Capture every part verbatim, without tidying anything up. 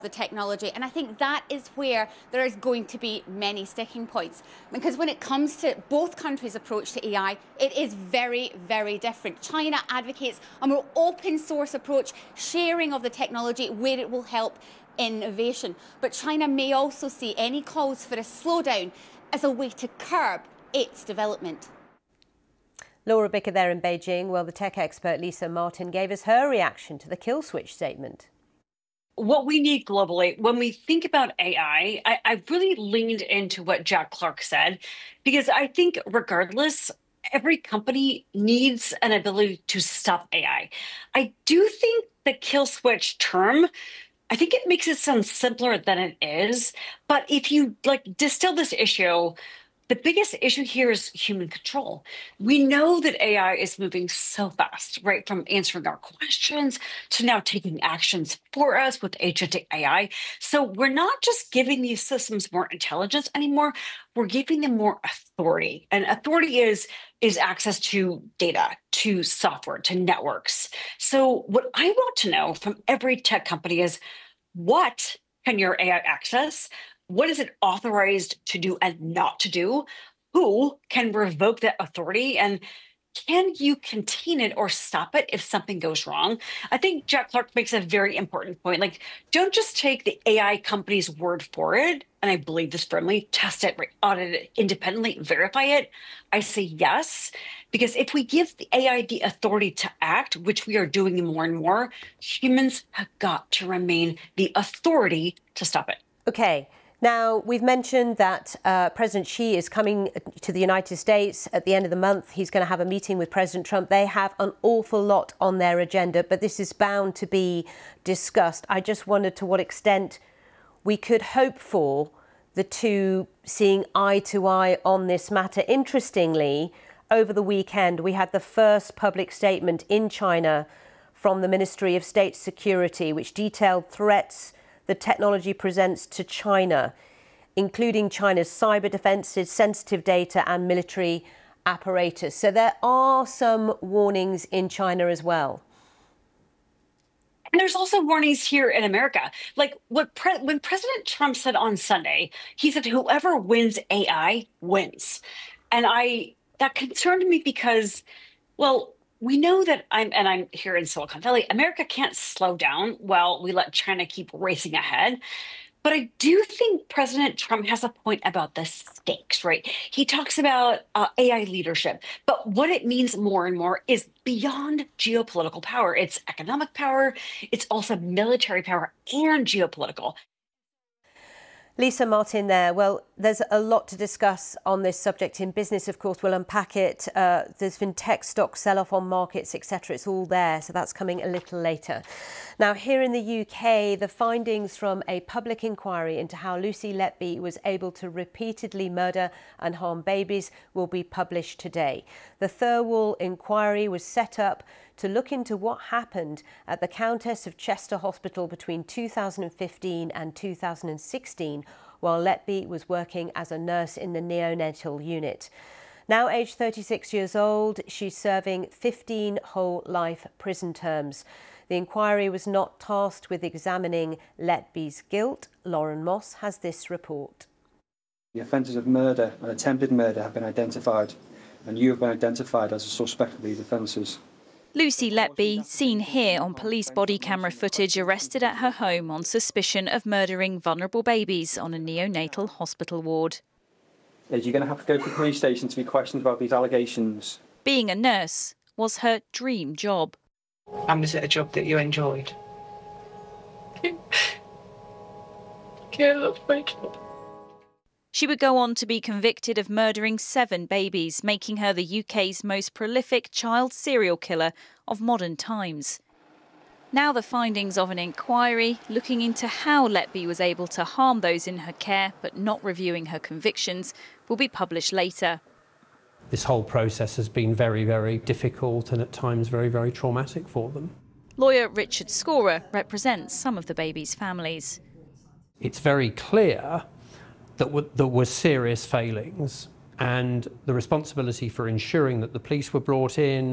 the technology, and I think that is where there is going to be many sticking points, because when it comes to both countries' approach to A I, it is very, very different. China advocates a more open source approach, sharing of the technology where it will help innovation, but China may also see any calls for a slowdown as a way to curb its development. Laura Bicker there in Beijing. Well, the tech expert Lisa Martin gave us her reaction to the kill switch statement. What we need globally, when we think about A I, I, I really leaned into what Jack Clark said, because I think regardless, every company needs an ability to stop A I. I do think the kill switch term, I think it makes it sound simpler than it is. But if you like distill this issue, the biggest issue here is human control. We know that A I is moving so fast, right? From answering our questions to now taking actions for us with agentic A I. So we're not just giving these systems more intelligence anymore, we're giving them more authority. And authority is, is access to data, to software, to networks. So what I want to know from every tech company is, what can your A I access? What is it authorized to do and not to do? Who can revoke that authority? And can you contain it or stop it if something goes wrong? I think Jack Clark makes a very important point. Like, don't just take the A I company's word for it. And I believe this firmly, test it, audit it independently, verify it. I say yes, because if we give the A I the authority to act, which we are doing more and more, humans have got to remain the authority to stop it. Okay. Now, we've mentioned that uh, President Xi is coming to the United States at the end of the month. He's going to have a meeting with President Trump. They have an awful lot on their agenda, but this is bound to be discussed. I just wondered to what extent we could hope for the two seeing eye to eye on this matter. Interestingly, over the weekend, we had the first public statement in China from the Ministry of State Security, which detailed threats the technology presents to China, including China's cyber defences, sensitive data and military apparatus. So there are some warnings in China as well. And there's also warnings here in America. Like what pre when President Trump said on Sunday, he said, whoever wins A I wins. And I that concerned me because, well, we know that I'm, and I'm here in Silicon Valley, America can't slow down while we let China keep racing ahead. But I do think President Trump has a point about the stakes, right? He talks about uh, A I leadership, but what it means more and more is beyond geopolitical power. It's economic power, it's also military power and geopolitical. Lisa Martin there. Well, there's a lot to discuss on this subject in business. Of course, we'll unpack it. Uh, there's been tech stock sell-off on markets, et cetera. It's all there, so that's coming a little later. Now, here in the U K, the findings from a public inquiry into how Lucy Letby was able to repeatedly murder and harm babies will be published today. The Thirlwall inquiry was set up to look into what happened at the Countess of Chester Hospital between two thousand fifteen and two thousand sixteen, while Letby was working as a nurse in the neonatal unit. Now aged thirty-six years old, she's serving fifteen whole life prison terms. The inquiry was not tasked with examining Letby's guilt. Lauren Moss has this report. The offences of murder and attempted murder have been identified, and you have been identified as a suspect of these offences. Lucy Letby, seen here on police body camera footage, arrested at her home on suspicion of murdering vulnerable babies on a neonatal hospital ward. You're going to have to go to the police station to be questioned about these allegations. Being a nurse was her dream job. And was it a job that you enjoyed? Yeah, that's my job. She would go on to be convicted of murdering seven babies, making her the U K's most prolific child serial killer of modern times. Now the findings of an inquiry looking into how Letby was able to harm those in her care but not reviewing her convictions will be published later. This whole process has been very, very difficult and at times very, very traumatic for them. Lawyer Richard Scorer represents some of the babies' families. It's very clear that there were serious failings, and the responsibility for ensuring that the police were brought in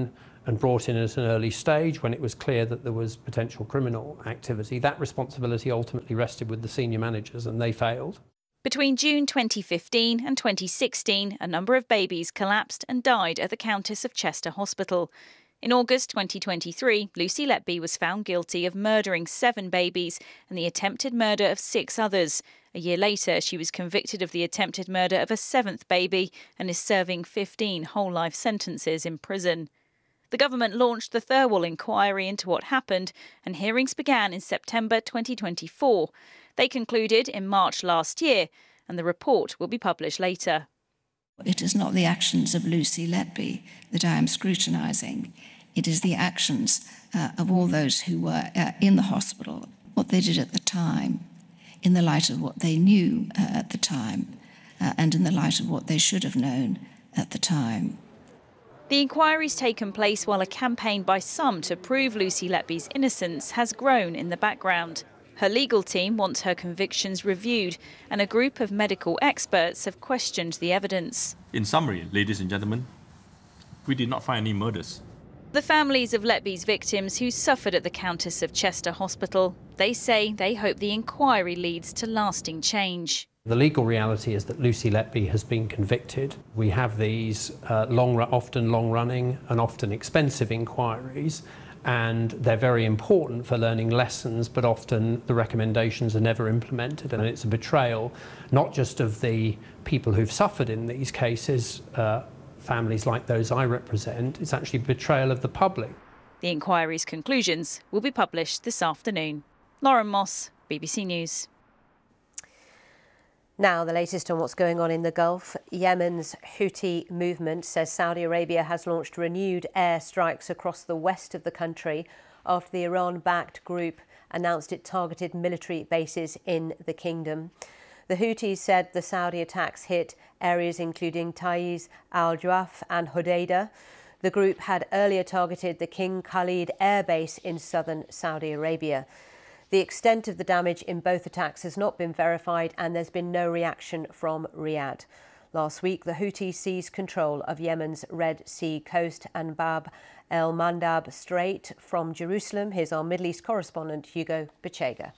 and brought in at an early stage when it was clear that there was potential criminal activity. That responsibility ultimately rested with the senior managers, and they failed. Between June twenty fifteen and twenty sixteen, a number of babies collapsed and died at the Countess of Chester Hospital. In August twenty twenty-three, Lucy Letby was found guilty of murdering seven babies and the attempted murder of six others. A year later, she was convicted of the attempted murder of a seventh baby and is serving fifteen whole-life sentences in prison. The government launched the Thirlwall inquiry into what happened, and hearings began in September twenty twenty-four. They concluded in March last year, and the report will be published later. It is not the actions of Lucy Letby that I am scrutinising. It is the actions uh, of all those who were uh, in the hospital, what they did at the time, in the light of what they knew uh, at the time, uh, and in the light of what they should have known at the time. The inquiry's taken place while a campaign by some to prove Lucy Letby's innocence has grown in the background. Her legal team wants her convictions reviewed, and a group of medical experts have questioned the evidence. In summary, ladies and gentlemen, we did not find any murders. The families of Letby's victims who suffered at the Countess of Chester Hospital, they say they hope the inquiry leads to lasting change. The legal reality is that Lucy Letby has been convicted. We have these uh, long, often long-running and often expensive inquiries, and they're very important for learning lessons, but often the recommendations are never implemented, and it's a betrayal not just of the people who've suffered in these cases, uh, families like those I represent, it's actually betrayal of the public. The inquiry's conclusions will be published this afternoon. Lauren Moss, B B C News. Now, the latest on what's going on in the Gulf. Yemen's Houthi movement says Saudi Arabia has launched renewed air strikes across the west of the country after the Iran-backed group announced it targeted military bases in the kingdom. The Houthis said the Saudi attacks hit areas including Taiz, Al-Juaf and Hodeidah. The group had earlier targeted the King Khalid air base in southern Saudi Arabia. The extent of the damage in both attacks has not been verified, and there's been no reaction from Riyadh. Last week, the Houthis seized control of Yemen's Red Sea coast and Bab el-Mandab Strait from Jerusalem. Here's our Middle East correspondent, Hugo Bechega.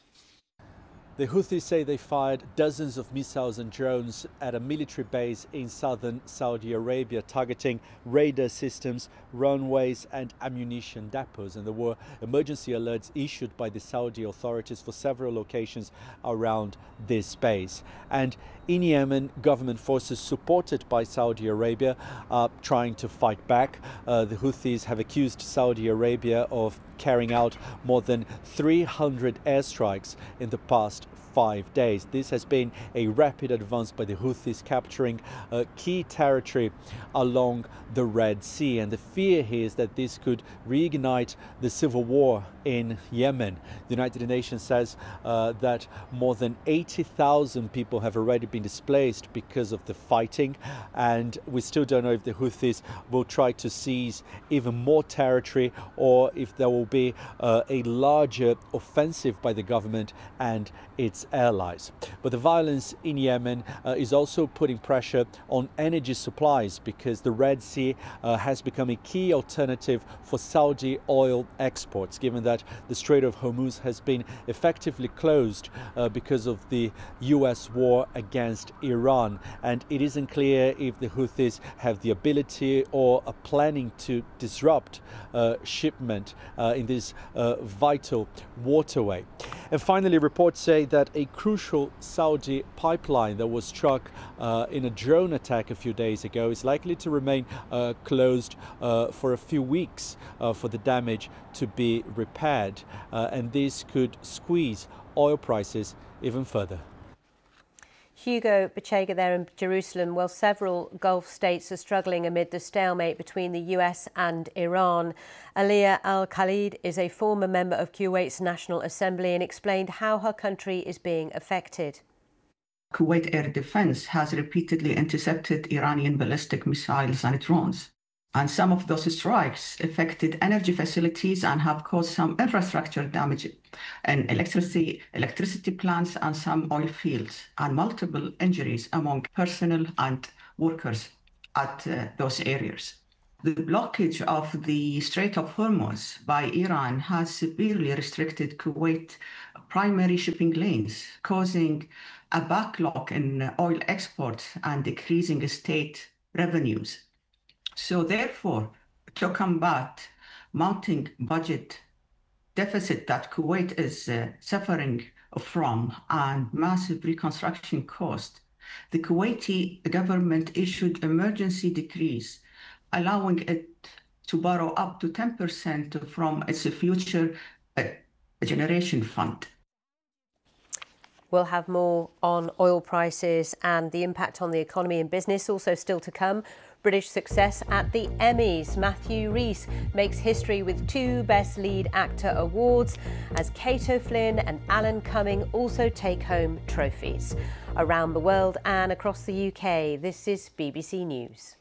The Houthis say they fired dozens of missiles and drones at a military base in southern Saudi Arabia, targeting radar systems, runways and ammunition depots. And there were emergency alerts issued by the Saudi authorities for several locations around this base. And in Yemen, government forces supported by Saudi Arabia are trying to fight back. Uh, the Houthis have accused Saudi Arabia of carrying out more than three hundred airstrikes in the past five days. This has been a rapid advance by the Houthis, capturing uh, key territory along the Red Sea. And the fear here is that this could reignite the civil war in Yemen. The United Nations says uh, that more than eighty thousand people have already been displaced because of the fighting, and we still don't know if the Houthis will try to seize even more territory or if there will be uh, a larger offensive by the government and its allies. But the violence in Yemen uh, is also putting pressure on energy supplies, because the Red Sea uh, has become a key alternative for Saudi oil exports, given that the Strait of Hormuz has been effectively closed uh, because of the U S war against Iran. And it isn't clear if the Houthis have the ability or are planning to disrupt uh, shipment uh, in this uh, vital waterway. And finally, reports say that a crucial Saudi pipeline that was struck uh, in a drone attack a few days ago is likely to remain uh, closed uh, for a few weeks uh, for the damage to be repaired. Uh, and this could squeeze oil prices even further. Hugo Bechega there in Jerusalem. Well, several Gulf states are struggling amid the stalemate between the U S and Iran. Aliyah Al-Khalid is a former member of Kuwait's National Assembly and explained how her country is being affected. Kuwait Air Defense has repeatedly intercepted Iranian ballistic missiles and drones. And some of those strikes affected energy facilities and have caused some infrastructure damage in electricity, electricity plants and some oil fields, and multiple injuries among personnel and workers at uh, those areas. The blockage of the Strait of Hormuz by Iran has severely restricted Kuwait primary shipping lanes, causing a backlog in oil exports and decreasing state revenues. So therefore, to combat mounting budget deficit that Kuwait is uh, suffering from and massive reconstruction cost, the Kuwaiti government issued emergency decrees allowing it to borrow up to ten percent from its future uh, generation fund. We'll have more on oil prices and the impact on the economy and business, also still to come. British success at the Emmys. Matthew Rhys makes history with two Best Lead Actor awards as Kate O'Flynn and Alan Cumming also take home trophies. Around the world and across the U K, this is B B C News.